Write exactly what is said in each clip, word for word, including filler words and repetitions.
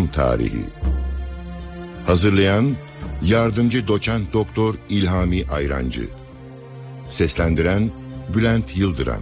İslam Tarihi. Hazırlayan Yardımcı Doçent Doktor İlhami Ayrancı. Seslendiren Bülent Yıldıran.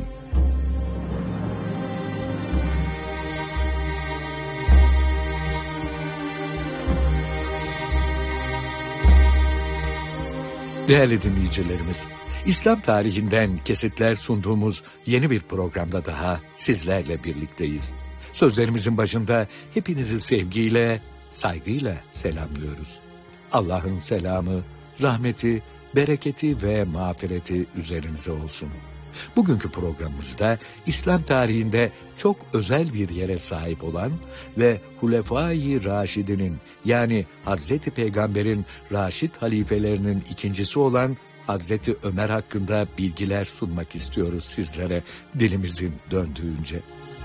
Değerli dinleyicilerimiz, İslam tarihinden kesitler sunduğumuz yeni bir programda daha sizlerle birlikteyiz. Sözlerimizin başında hepinizi sevgiyle, saygıyla selamlıyoruz. Allah'ın selamı, rahmeti, bereketi ve mağfireti üzerinize olsun. Bugünkü programımızda İslam tarihinde çok özel bir yere sahip olan ve Hulefai Raşidinin yani Hazreti Peygamber'in Raşid halifelerinin ikincisi olan Hazreti Ömer hakkında bilgiler sunmak istiyoruz sizlere dilimizin döndüğünce.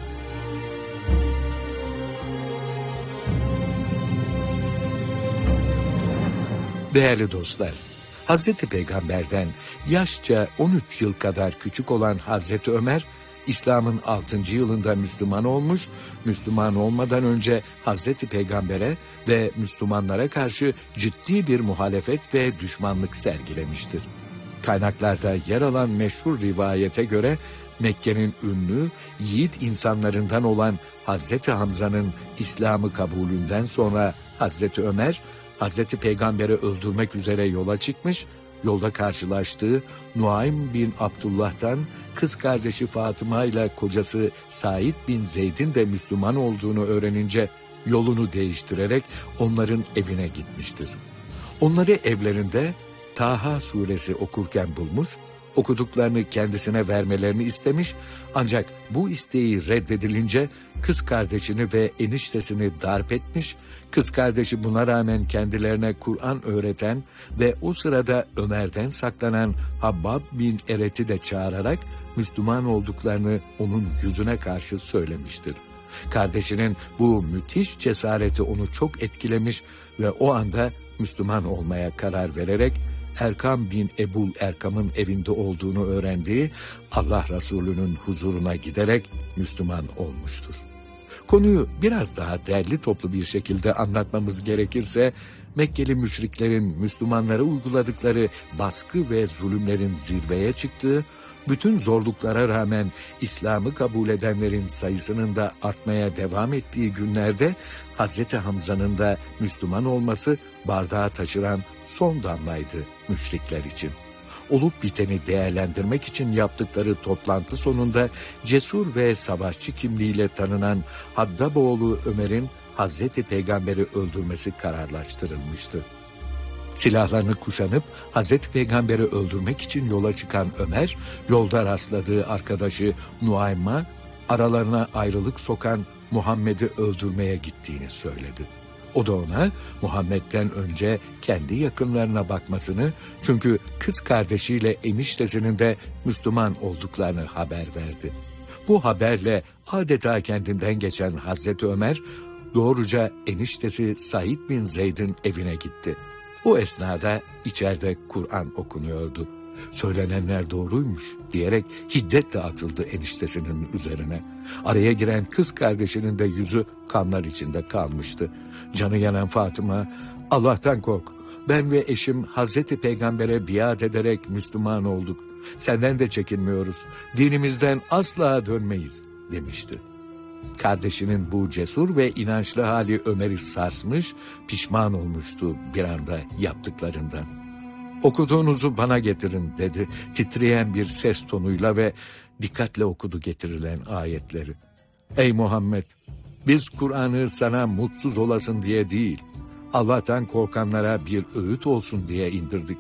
Değerli dostlar, Hazreti Peygamber'den yaşça on üç yıl kadar küçük olan Hazreti Ömer, İslam'ın altıncı yılında Müslüman olmuş, Müslüman olmadan önce Hazreti Peygamber'e ve Müslümanlara karşı ciddi bir muhalefet ve düşmanlık sergilemiştir. Kaynaklarda yer alan meşhur rivayete göre Mekke'nin ünlü, yiğit insanlarından olan Hazreti Hamza'nın İslam'ı kabulünden sonra Hazreti Ömer, Hazreti Peygamber'i öldürmek üzere yola çıkmış, yolda karşılaştığı Nuaym bin Abdullah'tan kız kardeşi Fatıma ile kocası Said bin Zeyd'in de Müslüman olduğunu öğrenince yolunu değiştirerek onların evine gitmiştir. Onları evlerinde Taha suresi okurken bulmuş, okuduklarını kendisine vermelerini istemiş, ancak bu isteği reddedilince kız kardeşini ve eniştesini darp etmiş, kız kardeşi buna rağmen kendilerine Kur'an öğreten ve o sırada Ömer'den saklanan Habbab bin Eret'i de çağırarak Müslüman olduklarını onun yüzüne karşı söylemiştir. Kardeşinin bu müthiş cesareti onu çok etkilemiş ve o anda Müslüman olmaya karar vererek Erkam bin Ebul Erkam'ın evinde olduğunu öğrendiği Allah Resulü'nün huzuruna giderek Müslüman olmuştur. Konuyu biraz daha derli toplu bir şekilde anlatmamız gerekirse, Mekkeli müşriklerin Müslümanlara uyguladıkları baskı ve zulümlerin zirveye çıktığı, bütün zorluklara rağmen İslam'ı kabul edenlerin sayısının da artmaya devam ettiği günlerde Hazreti Hamza'nın da Müslüman olması bardağı taşıran son damlaydı müşrikler için. Olup biteni değerlendirmek için yaptıkları toplantı sonunda cesur ve savaşçı kimliğiyle tanınan Haddaboğlu Ömer'in Hazreti Peygamber'i öldürmesi kararlaştırılmıştı. Silahlarını kuşanıp Hazreti Peygamber'i öldürmek için yola çıkan Ömer, yolda rastladığı arkadaşı Nuaym'a aralarına ayrılık sokan Muhammed'i öldürmeye gittiğini söyledi. O da ona Muhammed'den önce kendi yakınlarına bakmasını, çünkü kız kardeşiyle eniştesinin de Müslüman olduklarını haber verdi. Bu haberle adeta kendinden geçen Hazreti Ömer, doğruca eniştesi Said bin Zeyd'in evine gitti. O esnada içeride Kur'an okunuyordu. Söylenenler doğruymuş diyerek hiddetle atıldı eniştesinin üzerine. Araya giren kız kardeşinin de yüzü kanlar içinde kalmıştı. Canı yanan Fatıma, "Allah'tan kork. Ben ve eşim Hazreti Peygamber'e biat ederek Müslüman olduk. Senden de çekinmiyoruz. Dinimizden asla dönmeyiz," demişti. Kardeşinin bu cesur ve inançlı hali Ömer'i sarsmış, pişman olmuştu bir anda yaptıklarından. "Okuduğunuzu bana getirin," dedi titreyen bir ses tonuyla ve dikkatle okudu getirilen ayetleri. "Ey Muhammed, biz Kur'an'ı sana mutsuz olasın diye değil, Allah'tan korkanlara bir öğüt olsun diye indirdik.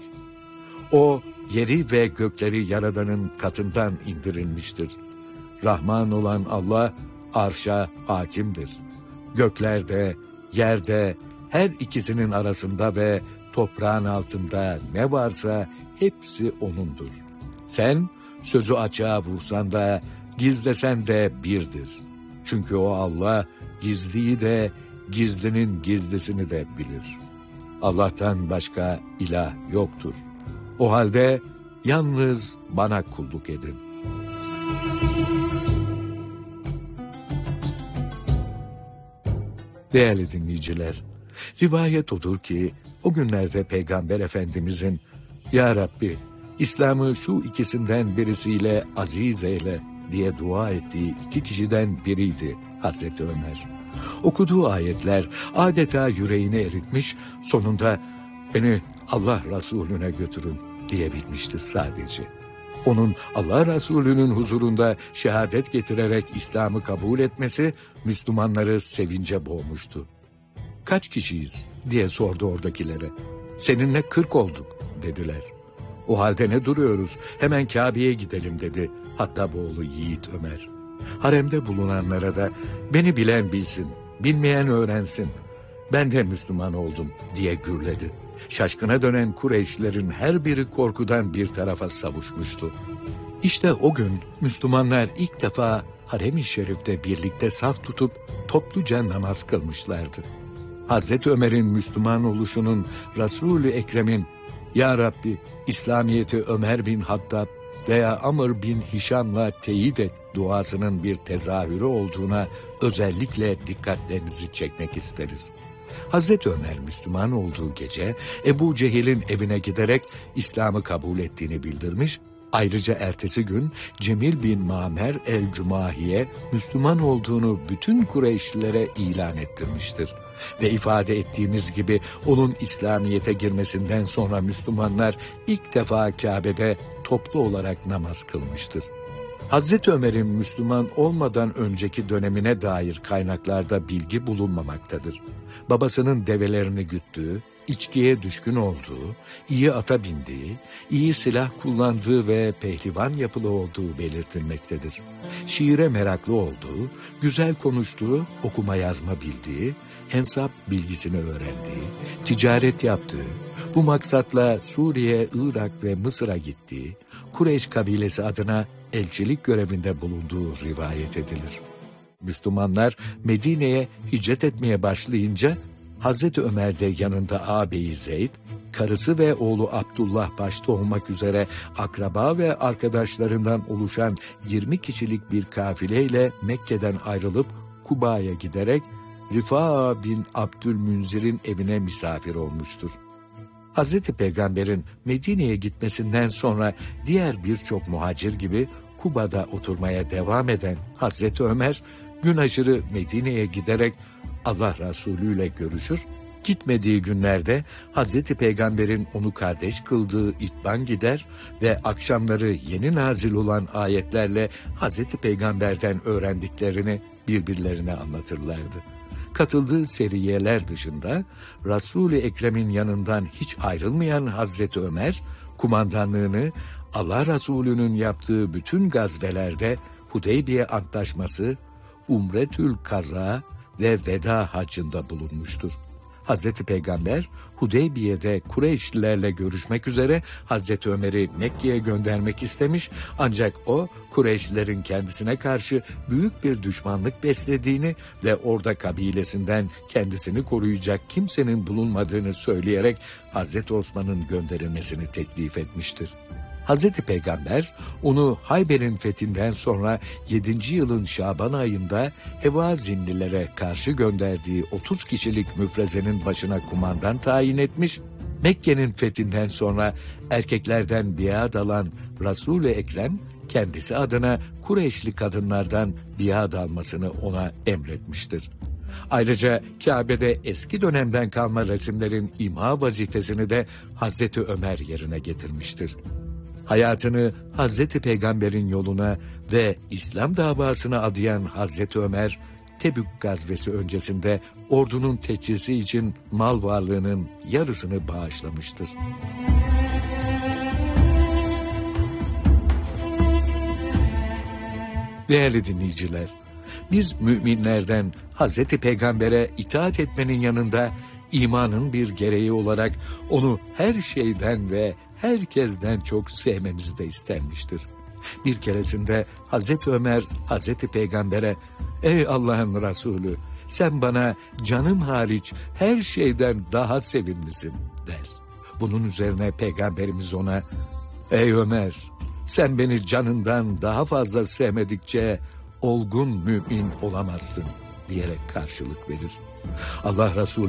O, yeri ve gökleri Yaradan'ın katından indirilmiştir. Rahman olan Allah, arşa hakimdir. Göklerde, yerde, her ikisinin arasında ve toprağın altında ne varsa hepsi O'nundur. Sen sözü açığa vursan da gizlesen de birdir. Çünkü o Allah gizliyi de gizlinin gizlisini de bilir. Allah'tan başka ilah yoktur. O halde yalnız bana kulluk edin." Değerli dinleyiciler, rivayet odur ki o günlerde Peygamber Efendimizin "Ya Rabbi, İslam'ı şu ikisinden birisiyle aziz eyle" diye dua ettiği iki kişiden biriydi Hazreti Ömer. Okuduğu ayetler adeta yüreğini eritmiş, sonunda "Beni Allah Resulüne götürün" diyebilmişti sadece. Onun Allah Resulü'nün huzurunda şehadet getirerek İslam'ı kabul etmesi Müslümanları sevince boğmuştu. "Kaç kişiyiz?" diye sordu oradakilere. "Seninle kırk olduk" dediler. "O halde ne duruyoruz? Hemen Kabe'ye gidelim" dedi Hattaboğlu Yiğit Ömer. Haremde bulunanlara da "Beni bilen bilsin, bilmeyen öğrensin. Ben de Müslüman oldum" diye gürledi. Şaşkına dönen Kureyşlilerin her biri korkudan bir tarafa savuşmuştu. İşte o gün Müslümanlar ilk defa Harem-i Şerif'te birlikte saf tutup topluca namaz kılmışlardı. Hazreti Ömer'in Müslüman oluşunun, Resul-i Ekrem'in "Ya Rabbi, İslamiyet'i Ömer bin Hattab veya Amr bin Hişam'la teyit et" duasının bir tezahürü olduğuna özellikle dikkatlerinizi çekmek isteriz. Hazreti Ömer Müslüman olduğu gece Ebu Cehil'in evine giderek İslam'ı kabul ettiğini bildirmiş, ayrıca ertesi gün Cemil bin Mamer el-Cümahi'ye Müslüman olduğunu bütün Kureyşlilere ilan ettirmiştir. Ve ifade ettiğimiz gibi onun İslamiyet'e girmesinden sonra Müslümanlar ilk defa Kabe'de toplu olarak namaz kılmıştır. Hazreti Ömer'in Müslüman olmadan önceki dönemine dair kaynaklarda bilgi bulunmamaktadır. Babasının develerini güttüğü, içkiye düşkün olduğu, iyi ata bindiği, iyi silah kullandığı ve pehlivan yapılı olduğu belirtilmektedir. Şiire meraklı olduğu, güzel konuştuğu, okuma yazma bildiği, hesap bilgisini öğrendiği, ticaret yaptığı, bu maksatla Suriye, Irak ve Mısır'a gittiği, Kureyş kabilesi adına elçilik görevinde bulunduğu rivayet edilir. Müslümanlar Medine'ye hicret etmeye başlayınca Hazreti Ömer de yanında ağabeyi Zeyd, karısı ve oğlu Abdullah başta olmak üzere akraba ve arkadaşlarından oluşan yirmi kişilik bir kafileyle Mekke'den ayrılıp Kuba'ya giderek Rifa bin Abdülmünzir'in evine misafir olmuştur. Hazreti Peygamber'in Medine'ye gitmesinden sonra diğer birçok muhacir gibi Kuba'da oturmaya devam eden Hazreti Ömer, gün aşırı Medine'ye giderek Allah Resulü ile görüşür, gitmediği günlerde Hazreti Peygamber'in onu kardeş kıldığı İtban gider ve akşamları yeni nazil olan ayetlerle Hazreti Peygamber'den öğrendiklerini birbirlerine anlatırlardı. Katıldığı seriyeler dışında Resul-i Ekrem'in yanından hiç ayrılmayan Hazreti Ömer, kumandanlığını Allah Resulü'nün yaptığı bütün gazvelerde Hudeybiye Antlaşması, Umretül Kaza ve Veda Haccı'nda bulunmuştur. Hazreti Peygamber Hudeybiye'de Kureyşlilerle görüşmek üzere Hazreti Ömer'i Mekke'ye göndermek istemiş, ancak o Kureyşlilerin kendisine karşı büyük bir düşmanlık beslediğini ve orada kabilesinden kendisini koruyacak kimsenin bulunmadığını söyleyerek Hazreti Osman'ın gönderilmesini teklif etmiştir. Hazreti Peygamber onu Hayber'in fethinden sonra yedinci yılın Şaban ayında Hevazinlilere karşı gönderdiği otuz kişilik müfrezenin başına kumandan tayin etmiş, Mekke'nin fethinden sonra erkeklerden biat alan Resul-i Ekrem kendisi adına Kureyşli kadınlardan biat almasını ona emretmiştir. Ayrıca Kabe'de eski dönemden kalma resimlerin imha vazifesini de Hazreti Ömer yerine getirmiştir. Hayatını Hazreti Peygamber'in yoluna ve İslam davasına adayan Hazreti Ömer, Tebük gazvesi öncesinde ordunun teçhisi için mal varlığının yarısını bağışlamıştır. Değerli dinleyiciler, biz müminlerden Hazreti Peygamber'e itaat etmenin yanında imanın bir gereği olarak onu her şeyden ve herkesten çok sevmemiz de istenmiştir. Bir keresinde Hazreti Ömer Hazreti Peygamber'e "Ey Allah'ın Resulü, sen bana canım hariç her şeyden daha sevimlisin" der. Bunun üzerine Peygamberimiz ona "Ey Ömer, sen beni canından daha fazla sevmedikçe olgun mümin olamazsın" diyerek karşılık verir. Allah Resulü